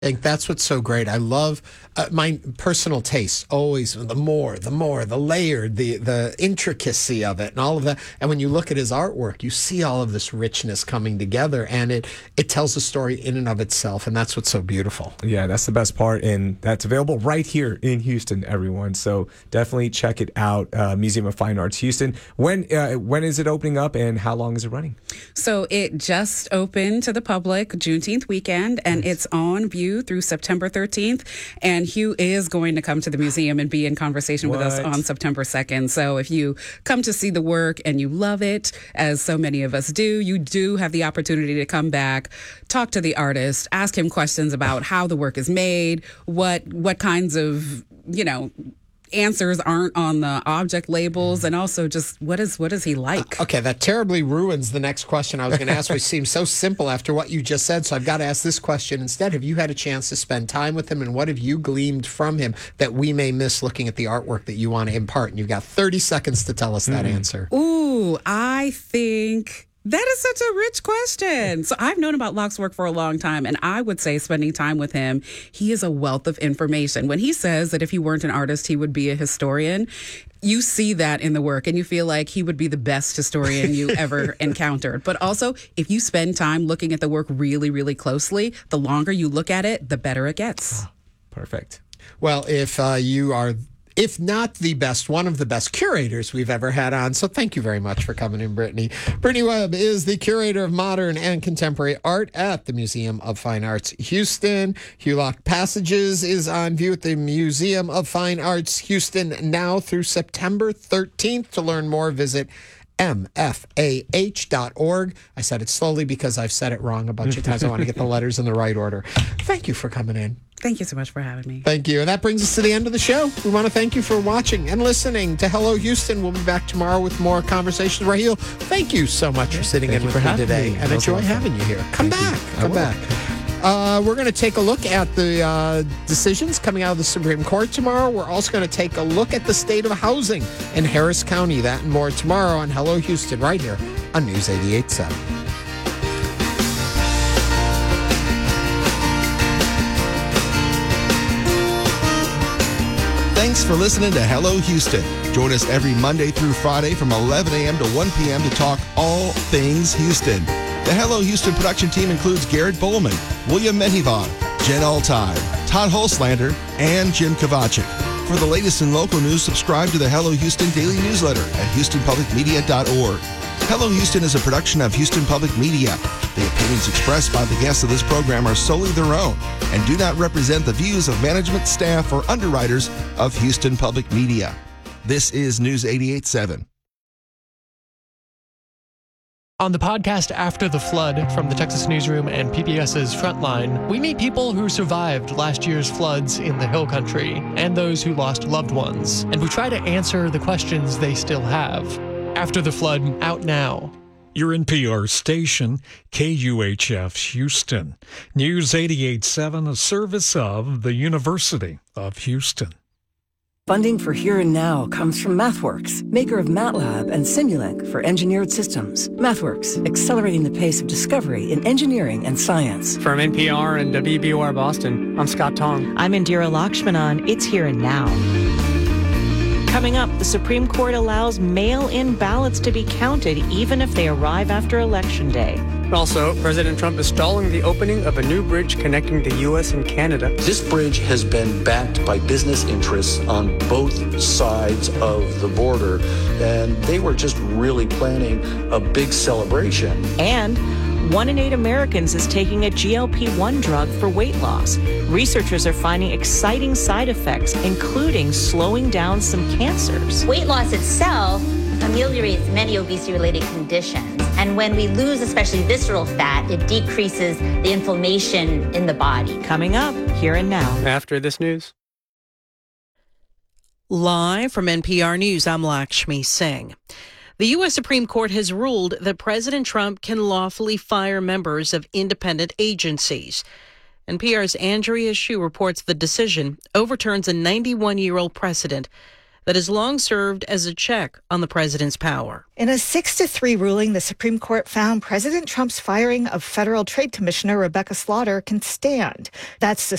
I think that's what's so great. I love my personal taste, always the more, the layered, the intricacy of it and all of that. And when you look at his artwork, you see all of this richness coming together, and it tells a story in and of itself. And that's what's so beautiful. Yeah, that's the best part. And that's available right here in Houston, everyone. So definitely check it out. Museum of Fine Arts Houston. When is it opening up, and how long is it running? So it just opened to the public Juneteenth weekend, and it's on view through September 13th. And Hugh is going to come to the museum and be in conversation with us on September 2nd. So if you come to see the work and you love it, as so many of us do, you do have the opportunity to come back, talk to the artist, ask him questions about how the work is made, what kinds of, answers aren't on the object labels, and also just what is he like? Okay, that terribly ruins the next question I was going to ask, which seems so simple after what you just said. So I've got to ask this question instead. Have you had a chance to spend time with him, and what have you gleaned from him that we may miss looking at the artwork that you want to impart? And you've got 30 seconds to tell us that answer. Ooh, I think that is such a rich question. So I've known about Locke's work for a long time, and I would say spending time with him, he is a wealth of information. When he says that if he weren't an artist, he would be a historian, you see that in the work, and you feel like he would be the best historian you ever encountered. But also, if you spend time looking at the work really, really closely, the longer you look at it, the better it gets. Perfect. Well, if you are, if not the best, one of the best curators we've ever had on. So thank you very much for coming in, Brittany. Brittany Webb is the curator of modern and contemporary art at the Museum of Fine Arts Houston. Hugh Locke Passages is on view at the Museum of Fine Arts Houston now through September 13th. To learn more, visit mfah.org. I said it slowly because I've said it wrong a bunch of times. I want to get the letters in the right order. Thank you for coming in. Thank you so much for having me. Thank you. And that brings us to the end of the show. We want to thank you for watching and listening to Hello Houston. We'll be back tomorrow with more conversations. Raheel, thank you so much for sitting in with me today. And enjoy having you here. Come back. We're going to take a look at the decisions coming out of the Supreme Court tomorrow. We're also going to take a look at the state of housing in Harris County. That and more tomorrow on Hello Houston right here on News 88.7. Thanks for listening to Hello Houston. Join us every Monday through Friday from 11 a.m. to 1 p.m. to talk all things Houston. The Hello Houston production team includes Garrett Bowman, William Mehivon, Jen Altai, Todd Holslander, and Jim Kovacic. For the latest in local news, subscribe to the Hello Houston daily newsletter at HoustonPublicMedia.org. Hello Houston is a production of Houston Public Media. The opinions expressed by the guests of this program are solely their own and do not represent the views of management, staff, or underwriters of Houston Public Media. This is News 88.7. On the podcast After the Flood from the Texas Newsroom and PBS's Frontline, we meet people who survived last year's floods in the Hill Country and those who lost loved ones, and we try to answer the questions they still have. After the Flood, out now. Your NPR station, KUHF Houston. News 88.7, a service of the University of Houston. Funding for Here and Now comes from MathWorks, maker of MATLAB and Simulink for engineered systems. MathWorks, accelerating the pace of discovery in engineering and science. From NPR and WBOR Boston, I'm Scott Tong. I'm Indira Lakshmanan. It's Here and Now. Coming up, the Supreme Court allows mail-in ballots to be counted even if they arrive after Election Day. Also, President Trump is stalling the opening of a new bridge connecting the U.S. and Canada. This bridge has been backed by business interests on both sides of the border, and they were just really planning a big celebration. And 1 in 8 Americans is taking a GLP-1 drug for weight loss. Researchers are finding exciting side effects, including slowing down some cancers. Weight loss itself ameliorates many obesity-related conditions. And when we lose especially visceral fat, it decreases the inflammation in the body. Coming up, Here and Now. After this news. Live from NPR News, I'm Lakshmi Singh. The U.S. Supreme Court has ruled that President Trump can lawfully fire members of independent agencies. NPR's Andrea Hsu reports the decision overturns a 91-year-old precedent that has long served as a check on the president's power. In a 6-3 ruling, the Supreme Court found President Trump's firing of Federal Trade Commissioner Rebecca Slaughter can stand. That's the